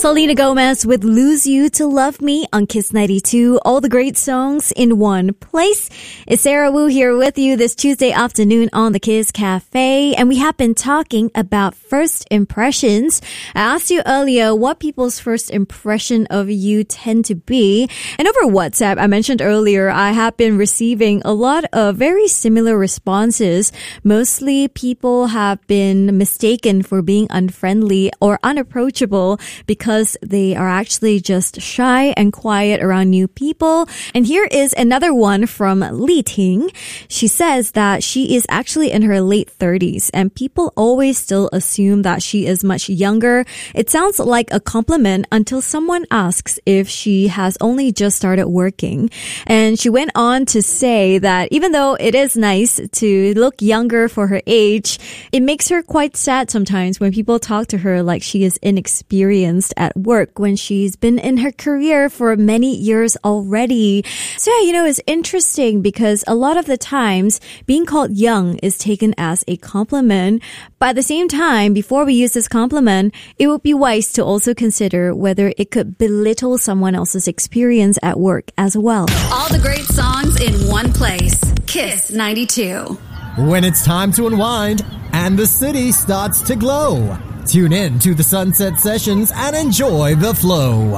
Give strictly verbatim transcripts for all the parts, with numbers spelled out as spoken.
Selena Gomez with Lose You to Love Me on Kiss ninety-two. All the great songs in one place. It's Sarah Wu here with you this Tuesday afternoon on the Kiss Cafe. And we have been talking about first impressions. I asked you earlier what people's first impression of you tend to be. And over WhatsApp, I mentioned earlier, I have been receiving a lot of very similar responses. Mostly people have been mistaken for being unfriendly or unapproachable because they are actually just shy and quiet around new people. And here is another one from Li Ting. She says that she is actually in her late thirties and people always still assume that she is much younger. It sounds like a compliment until someone asks if she has only just started working. And she went on to say that even though it is nice to look younger for her age, it makes her quite sad sometimes when people talk to her like she is inexperienced at work when she's been in her career for many years already. So, yeah, you know, it's interesting because a lot of the times being called young is taken as a compliment. But at the same time, before we use this compliment, it would be wise to also consider whether it could belittle someone else's experience at work as well. All the great songs in one place. Kiss ninety-two. When it's time to unwind and the city starts to glow, tune in to the Sunset Sessions and enjoy the flow.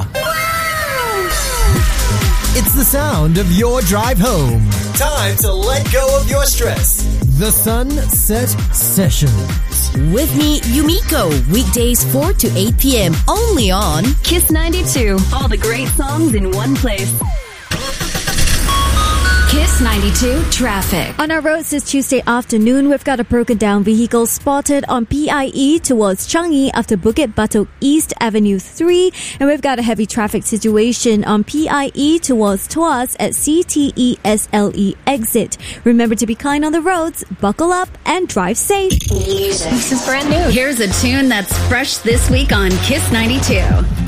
It's the sound of your drive home. Time to let go of your stress. The Sunset Sessions. With me, Yumiko, weekdays four to eight p.m. only on Kiss ninety-two. All the great songs in one place. Kiss ninety-two traffic. On our roads this Tuesday afternoon, we've got a broken down vehicle spotted on P I E towards Changi after Bukit Batok East Avenue three. And we've got a heavy traffic situation on P I E towards Tuas at C T E S L E exit. Remember to be kind on the roads, buckle up, and drive safe. Music. This is brand new. Here's a tune that's fresh this week on Kiss ninety-two.